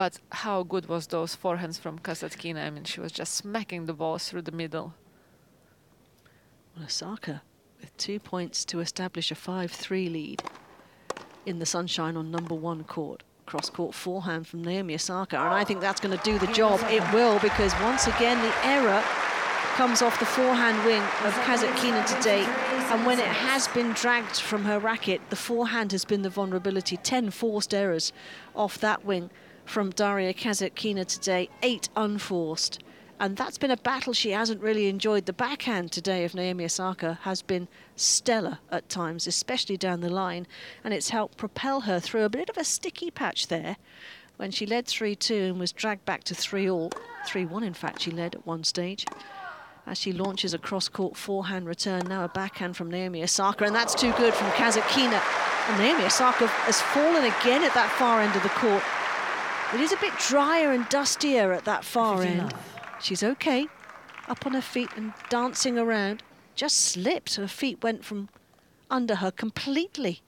But how good was those forehands from Kasatkina? I mean, she was just smacking the balls through the middle. Well, Osaka with 2 points to establish a 5-3 lead in the Sunshine on number 1 court. Cross-court forehand from Naomi Osaka, and I think that's going to do the job. It will, because once again the error comes off the forehand wing of Kasatkina today, and when it has been dragged from her racket, the forehand has been the vulnerability. 10 forced errors off that wing from Daria Kasatkina today, 8 unforced. And that's been a battle she hasn't really enjoyed. The backhand today of Naomi Osaka has been stellar at times, especially down the line, and it's helped propel her through a bit of a sticky patch there when she led 3-2 and was dragged back to 3-all. 3-1, in fact, she led at one stage. As she launches a cross-court forehand return, now a backhand from Naomi Osaka, and that's too good from Kasatkina. And Naomi Osaka has fallen again at that far end of the court. It is a bit drier and dustier at that far end. She's okay, up on her feet and dancing around. Just slipped, her feet went from under her completely.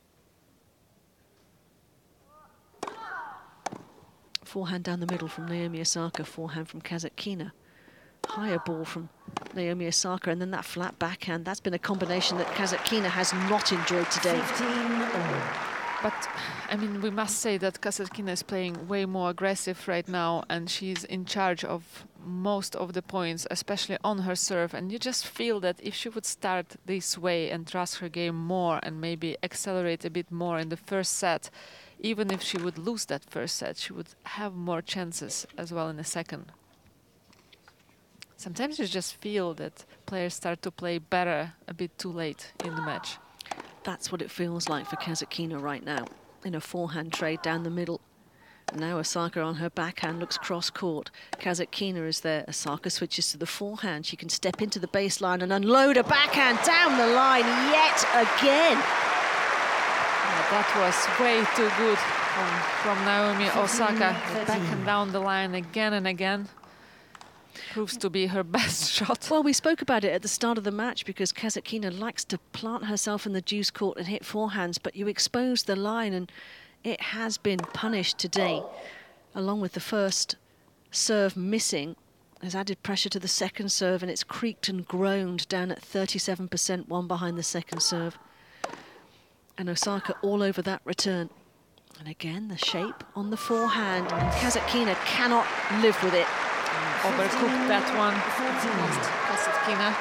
Forehand down the middle from Naomi Osaka, forehand from Kasatkina. Higher ball from Naomi Osaka, and then that flat backhand. That's been a combination that Kasatkina has not enjoyed today. But, I mean, we must say that Kasatkina is playing way more aggressive right now, and she's in charge of most of the points, especially on her serve. And you just feel that if she would start this way and trust her game more and maybe accelerate a bit more in the first set, even if she would lose that first set, she would have more chances as well in the second. Sometimes you just feel that players start to play better a bit too late in the match. That's what it feels like for Kasatkina right now, in a forehand trade down the middle. Now Osaka on her backhand looks cross-court. Kasatkina is there. Osaka switches to the forehand. She can step into the baseline and unload a backhand down the line yet again. Yeah, that was way too good from Naomi Osaka. The backhand down the line again and again. Proves to be her best shot. Well, we spoke about it at the start of the match because Kasatkina likes to plant herself in the deuce court and hit forehands, but you expose the line and it has been punished today. Along with the first serve missing, has added pressure to the second serve, and it's creaked and groaned down at 37%, one behind the second serve. And Osaka all over that return. And again, the shape on the forehand. And Kasatkina cannot live with it. Overcooked that one. Kasatkina.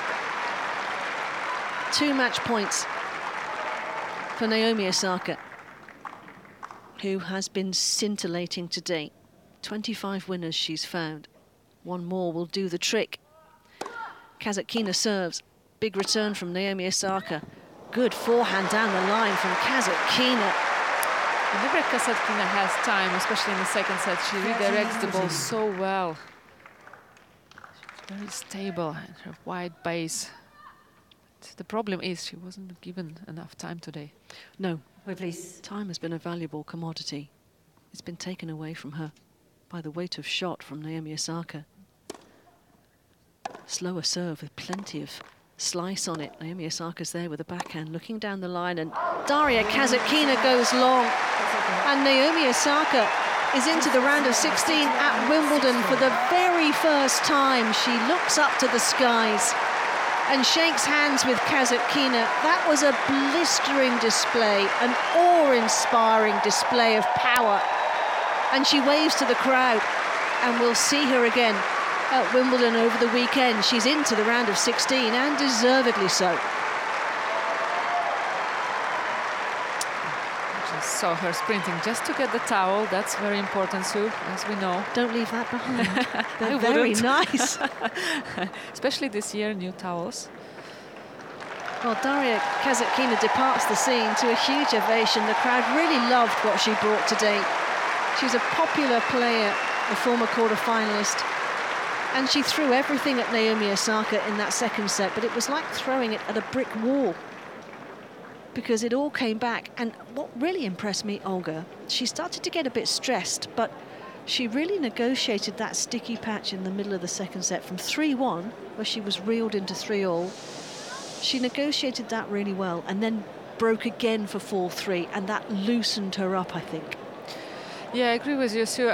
2 match points for Naomi Osaka, who has been scintillating today. 25 winners she's found. One more will do the trick. Kasatkina serves. Big return from Naomi Osaka. Good forehand down the line from Kasatkina. Whenever Kasatkina has time, especially in the second set, she redirects the ball so well. She's very stable and her wide base. The problem is she wasn't given enough time today. No, please. Time has been a valuable commodity. It's been taken away from her by the weight of shot from Naomi Osaka. Slower serve with plenty of slice on it. Naomi Osaka's there with a backhand looking down the line, and Daria Kasatkina goes long. And Naomi Osaka is into the round of 16 at Wimbledon for the very first time. She looks up to the skies and shakes hands with Kasatkina. That was a blistering display, an awe-inspiring display of power. And she waves to the crowd, and we'll see her again at Wimbledon over the weekend. She's into the round of 16, and deservedly so. Just saw her sprinting just to get the towel. That's very important, Sue, as we know. Don't leave that behind. They're very nice. Especially this year, new towels. Well, Daria Kasatkina departs the scene to a huge ovation. The crowd really loved what she brought today. She's a popular player, a former quarter-finalist, and she threw everything at Naomi Osaka in that second set, but it was like throwing it at a brick wall because it all came back. And what really impressed me, Olga, she started to get a bit stressed, but she really negotiated that sticky patch in the middle of the second set from 3-1, where she was reeled into 3-all. She negotiated that really well and then broke again for 4-3, and that loosened her up, I think. Yeah, I agree with you, Sue.